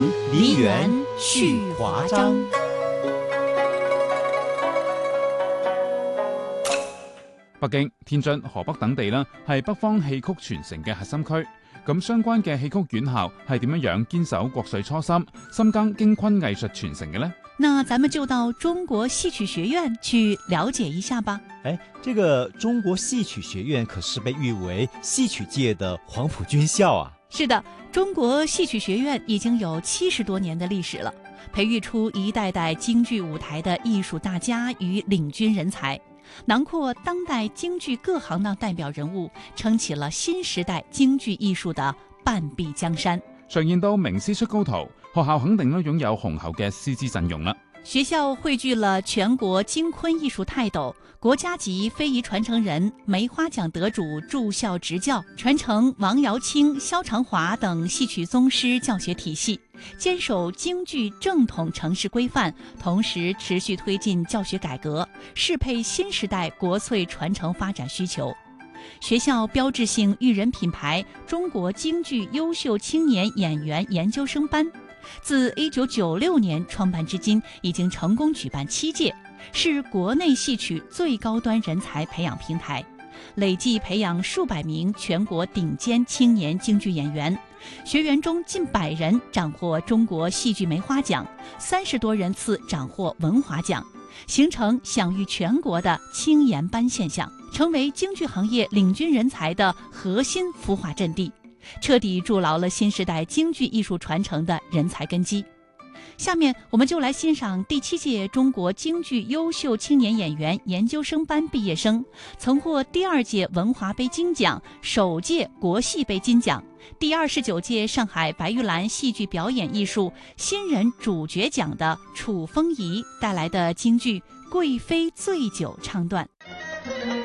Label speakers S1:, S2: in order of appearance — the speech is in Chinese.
S1: 梨园续华章。
S2: 北京、天津、河北等地啦，係北方戲曲傳承嘅核心區。咁相關嘅戲曲院校係點樣堅守國粹初心，深耕京昆藝術傳承嘅呢？
S3: 那咱們就到中國戲曲學院去了解一下吧。
S1: 這個中國戲曲學院可是被譽為戲曲界的黃埔軍校啊。
S3: 是的，中國戲曲學院已經有70多年的歷史了，培育出一代代京劇舞台的藝術大家與領軍人才，囊括當代京劇各行當代表人物，撐起了新時代京劇藝術的半壁江山。
S2: 常言到名師出高徒，學校肯定都擁有雄厚嘅師資陣容啦。
S3: 學校匯聚了全國京昆藝術泰斗、國家級非遺傳承人、梅花獎得主駐校執教，傳承王堯卿、蕭長華等戲曲宗師教學體系，堅守京劇正統程式規範，同時持續推進教學改革，適配新時代國粹傳承發展需求。學校標誌性育人品牌中國京劇優秀青年演員研究生班，自1996年創辦至今，已經成功舉辦7屆，是國內戲曲最高端人才培養平台，累計培養數百名全國頂尖青年京劇演員。學員中近100人斬獲中國戲劇梅花獎，30多人次斬獲文華獎，形成享譽全國的青研班現象，成為京劇行業領軍人才的核心孵化陣地，徹底築牢了新時代京劇藝術傳承的人才根基。下面我們就來欣賞第7屆中國京劇優秀青年演員研究生班畢業生，曾獲第2屆文華杯金獎、首屆國戲杯金獎、第29屆上海白玉蘭戲劇表演藝術新人主角獎的楚風儀帶來的京劇《貴妃醉酒》唱段。